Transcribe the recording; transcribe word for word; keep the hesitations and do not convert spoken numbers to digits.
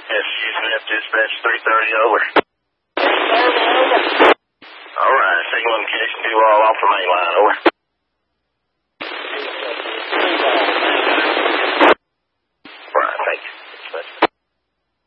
Yes, Houston F dispatch three thirty over. Over. All right, signal indication two all off the main line, over.